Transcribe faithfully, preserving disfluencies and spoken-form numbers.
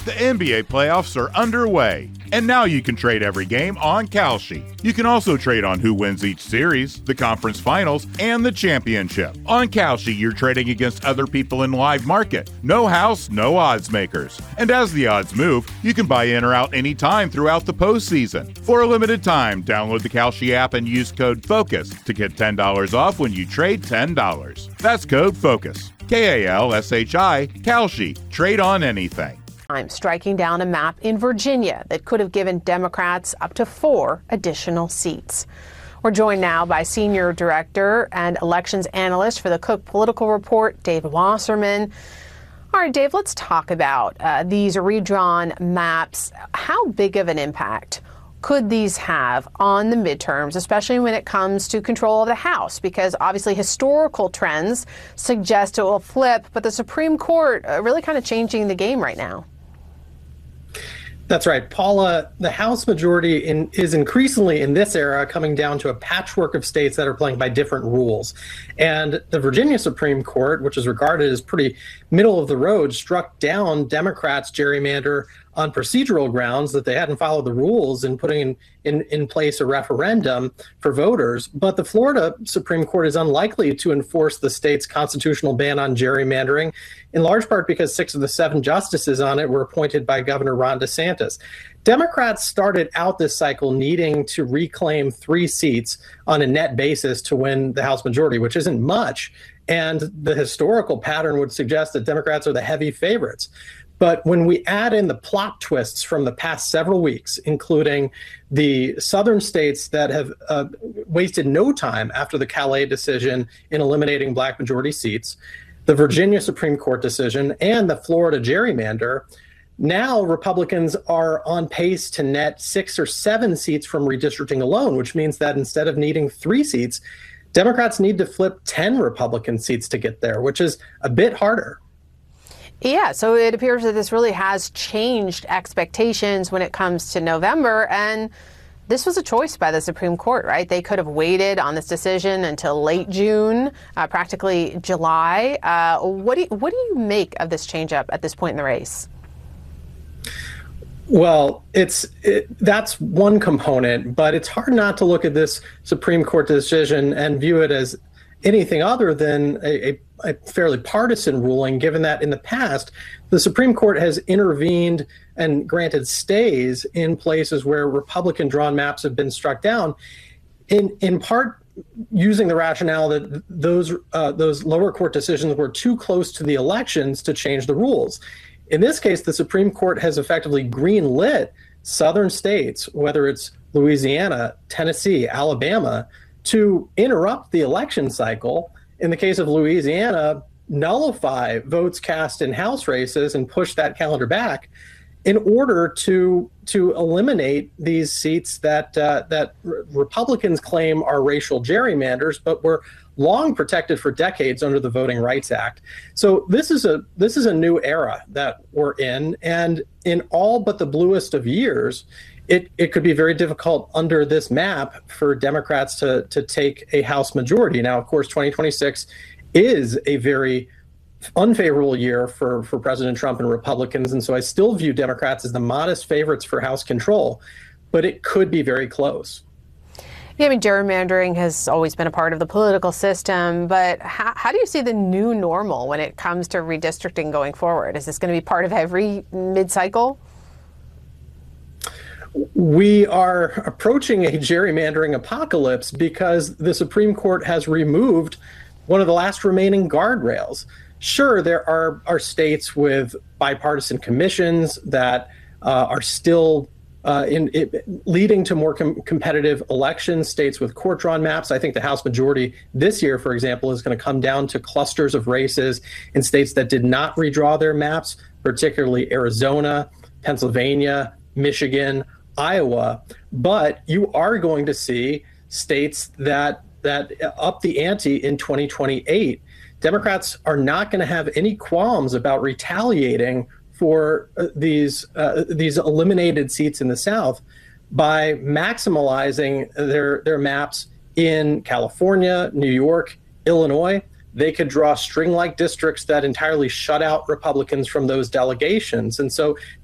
The N B A playoffs are underway, and now you can trade every game on Kalshi. You can also trade on who wins each series, the conference finals, and the championship. On Kalshi, you're trading against other people in live market. No house, no odds makers. And as the odds move, you can buy in or out anytime throughout the postseason. For a limited time, download the Kalshi app and use code FOCUS to get ten dollars off when you trade ten dollars. That's code FOCUS. K A L S H I, Kalshi. Trade on anything. I'm striking down a map in Virginia that could have given Democrats up to four additional seats. We're joined now by Senior Director and Elections Analyst for the Cook Political Report, David Wasserman. All right, Dave, let's talk about uh, these redrawn maps. How big of an impact could these have on the midterms, especially when it comes to control of the House? Because obviously historical trends suggest it will flip, but the Supreme Court uh, really kind of changing the game right now. That's right, Paula. The House majority in, is increasingly in this era coming down to a patchwork of states that are playing by different rules. And the Virginia Supreme Court, which is regarded as pretty middle of the road, struck down Democrats' gerrymander on procedural grounds that they hadn't followed the rules in putting in, in, in place a referendum for voters. But the Florida Supreme Court is unlikely to enforce the state's constitutional ban on gerrymandering, in large part because six of the seven justices on it were appointed by Governor Ron DeSantis. Democrats started out this cycle needing to reclaim three seats on a net basis to win the House majority, which isn't much. And the historical pattern would suggest that Democrats are the heavy favorites. But when we add in the plot twists from the past several weeks, including the southern states that have uh, wasted no time after the Calais decision in eliminating black majority seats, the Virginia Supreme Court decision, and the Florida gerrymander, now Republicans are on pace to net six or seven seats from redistricting alone, which means that instead of needing three seats, Democrats need to flip ten Republican seats to get there, which is a bit harder. Yeah, so it appears that this really has changed expectations when it comes to November. And this was a choice by the Supreme Court, right? They could have waited on this decision until late June, uh, practically July. Uh, what do you, what do you make of this changeup at this point in the race? Well, it's it, that's one component, but it's hard not to look at this Supreme Court decision and view it as anything other than a, a, a fairly partisan ruling, given that in the past, the Supreme Court has intervened and granted stays in places where Republican-drawn maps have been struck down, in, in part using the rationale that those, uh, those lower court decisions were too close to the elections to change the rules. In this case, the Supreme Court has effectively green-lit southern states, whether it's Louisiana, Tennessee, Alabama, to interrupt the election cycle. In the case of Louisiana, nullify votes cast in House races and push that calendar back in order to to eliminate these seats that uh, that r- Republicans claim are racial gerrymanders, but were long protected for decades under the Voting Rights Act. So this is a this is a new era that we're in, and in all but the bluest of years, It, it could be very difficult under this map for Democrats to, to take a House majority. Now, of course, twenty twenty-six is a very unfavorable year for, for President Trump and Republicans. And so I still view Democrats as the modest favorites for House control, but it could be very close. Yeah, I mean, gerrymandering has always been a part of the political system, but how, how do you see the new normal when it comes to redistricting going forward? Is this going to be part of every mid-cycle? We are approaching a gerrymandering apocalypse because the Supreme Court has removed one of the last remaining guardrails. Sure, there are, are states with bipartisan commissions that uh, are still uh, in, it, leading to more com- competitive elections, states with court-drawn maps. I think the House majority this year, for example, is going to come down to clusters of races in states that did not redraw their maps, particularly Arizona, Pennsylvania, Michigan, Iowa. But you are going to see states that that up the ante in twenty twenty-eight. Democrats are not going to have any qualms about retaliating for uh, these uh, these eliminated seats in the South by maximizing their their maps in California, New York, Illinois. They could draw string-like districts that entirely shut out Republicans from those delegations. And so